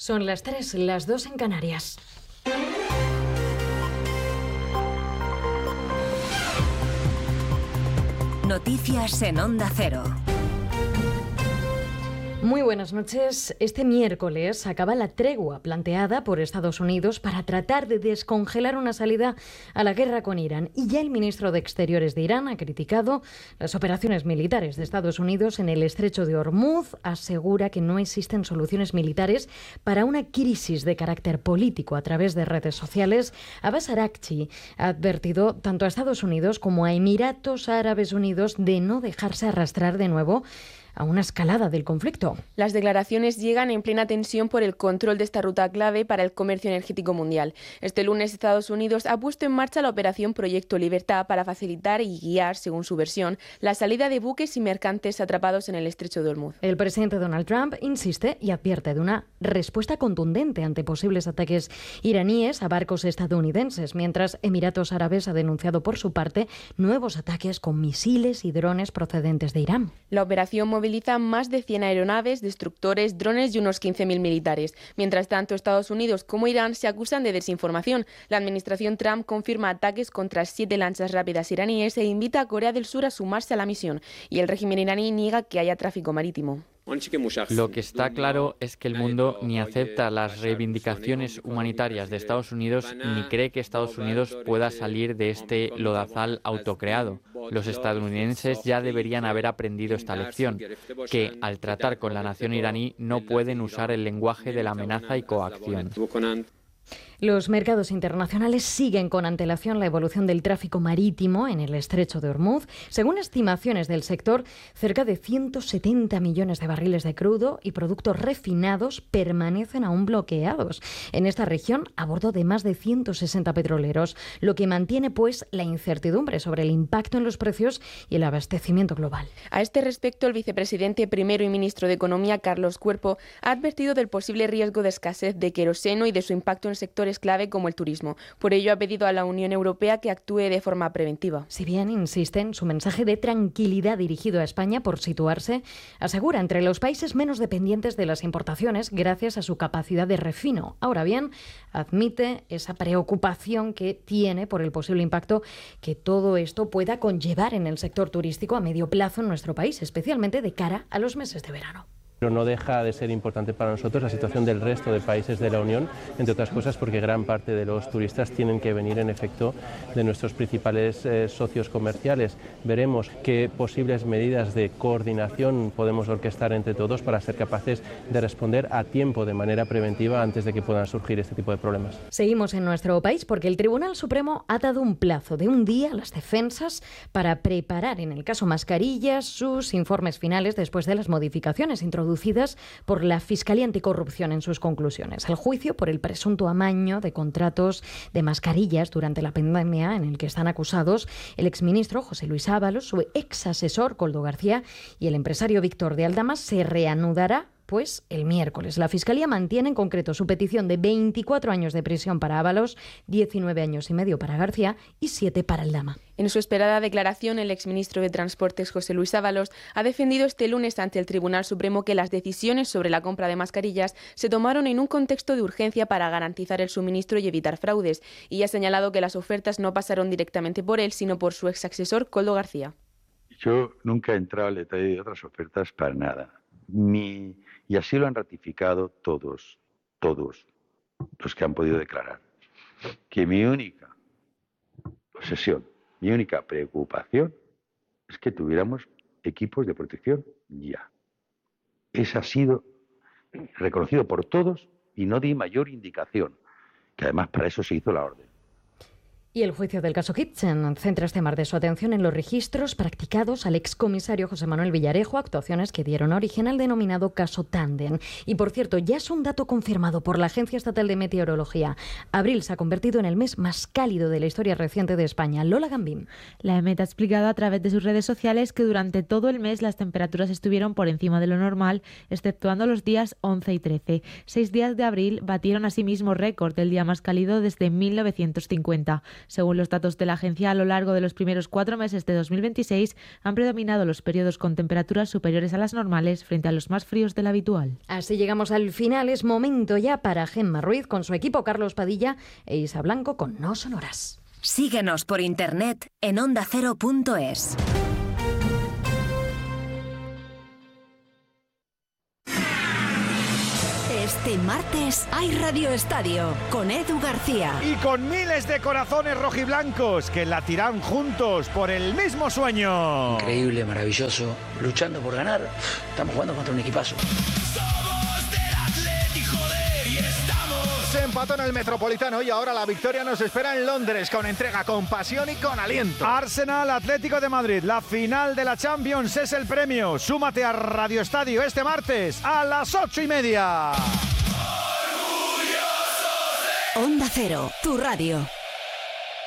Son las 3, las 2 en Canarias. Noticias en Onda Cero. Muy buenas noches. Este miércoles acaba la tregua planteada por Estados Unidos para tratar de descongelar una salida a la guerra con Irán. Y ya el ministro de Exteriores de Irán ha criticado las operaciones militares de Estados Unidos en el estrecho de Hormuz. Asegura que no existen soluciones militares para una crisis de carácter político a través de redes sociales. Abbas Araghchi ha advertido tanto a Estados Unidos como a Emiratos Árabes Unidos de no dejarse arrastrar de nuevo a una escalada del conflicto. Las declaraciones llegan en plena tensión por el control de esta ruta clave para el comercio energético mundial. Este lunes Estados Unidos ha puesto en marcha la operación Proyecto Libertad para facilitar y guiar, según su versión, la salida de buques y mercantes atrapados en el estrecho de Hormuz. El presidente Donald Trump insiste y advierte de una respuesta contundente ante posibles ataques iraníes a barcos estadounidenses, mientras Emiratos Árabes ha denunciado por su parte nuevos ataques con misiles y drones procedentes de Irán. La operación moviliza más de 100 aeronaves, destructores, drones y unos 15.000 militares. Mientras tanto, Estados Unidos como Irán se acusan de desinformación. La administración Trump confirma ataques contra 7 lanchas rápidas iraníes e invita a Corea del Sur a sumarse a la misión. Y el régimen iraní niega que haya tráfico marítimo. Lo que está claro es que el mundo ni acepta las reivindicaciones humanitarias de Estados Unidos ni cree que Estados Unidos pueda salir de este lodazal autocreado. Los estadounidenses ya deberían haber aprendido esta lección, que al tratar con la nación iraní no pueden usar el lenguaje de la amenaza y coacción. Los mercados internacionales siguen con antelación la evolución del tráfico marítimo en el estrecho de Hormuz. Según estimaciones del sector, cerca de 170 millones de barriles de crudo y productos refinados permanecen aún bloqueados en esta región a bordo de más de 160 petroleros, lo que mantiene pues la incertidumbre sobre el impacto en los precios y el abastecimiento global. A este respecto, el vicepresidente primero y ministro de Economía, Carlos Cuerpo, ha advertido del posible riesgo de escasez de queroseno y de su impacto en sectores clave como el turismo. Por ello ha pedido a la Unión Europea que actúe de forma preventiva. Si bien insiste en su mensaje de tranquilidad dirigido a España por situarse, asegura, entre los países menos dependientes de las importaciones gracias a su capacidad de refino. Ahora bien, admite esa preocupación que tiene por el posible impacto que todo esto pueda conllevar en el sector turístico a medio plazo en nuestro país, especialmente de cara a los meses de verano. Pero no deja de ser importante para nosotros la situación del resto de países de la Unión, entre otras cosas porque gran parte de los turistas tienen que venir en efecto de nuestros principales socios comerciales. Veremos qué posibles medidas de coordinación podemos orquestar entre todos para ser capaces de responder a tiempo, de manera preventiva, antes de que puedan surgir este tipo de problemas. Seguimos en nuestro país porque el Tribunal Supremo ha dado un plazo de un día a las defensas para preparar, en el caso Mascarillas, sus informes finales después de las modificaciones introducidas por la Fiscalía Anticorrupción en sus conclusiones. El juicio por el presunto amaño de contratos de mascarillas durante la pandemia, en el que están acusados el exministro José Luis Ábalos, su exasesor Koldo García y el empresario Víctor de Aldama, se reanudará pues el miércoles. La Fiscalía mantiene en concreto su petición de 24 años de prisión para Ábalos, 19 años y medio para García y 7 para Aldama. En su esperada declaración, el exministro de Transportes, José Luis Ábalos, ha defendido este lunes ante el Tribunal Supremo que las decisiones sobre la compra de mascarillas se tomaron en un contexto de urgencia para garantizar el suministro y evitar fraudes, y ha señalado que las ofertas no pasaron directamente por él, sino por su exasesor, Koldo García. Yo nunca he entrado al detalle de otras ofertas para nada. Y así lo han ratificado todos los que han podido declarar. Que mi única obsesión, mi única preocupación es que tuviéramos equipos de protección ya. Ese ha sido reconocido por todos y no di mayor indicación, que además para eso se hizo la orden. Y el juicio del caso Kitchen centra este mar de su atención en los registros practicados al excomisario José Manuel Villarejo, actuaciones que dieron origen al denominado caso Tándem. Y por cierto, ya es un dato confirmado por la Agencia Estatal de Meteorología. Abril se ha convertido en el mes más cálido de la historia reciente de España. Lola Gambín. La EMET ha explicado a través de sus redes sociales que durante todo el mes las temperaturas estuvieron por encima de lo normal, exceptuando los días 11 y 13. 6 días de abril batieron asimismo récord del día más cálido desde 1950. Según los datos de la agencia, a lo largo de los primeros 4 meses de 2026 han predominado los periodos con temperaturas superiores a las normales frente a los más fríos de lo habitual. Así llegamos al final. Es momento ya para Gemma Ruiz con su equipo, Carlos Padilla e Isa Blanco con No Sonoras. Síguenos por internet en ondacero.es. Este martes hay Radio Estadio con Edu García. Y con miles de corazones rojiblancos que latirán juntos por el mismo sueño. Increíble, maravilloso, luchando por ganar. Estamos jugando contra un equipazo. Se empató en el Metropolitano y ahora la victoria nos espera en Londres con entrega, con pasión y con aliento. Arsenal Atlético de Madrid, la final de la Champions es el premio. Súmate a Radio Estadio este martes a las 8:30. Onda Cero, tu radio.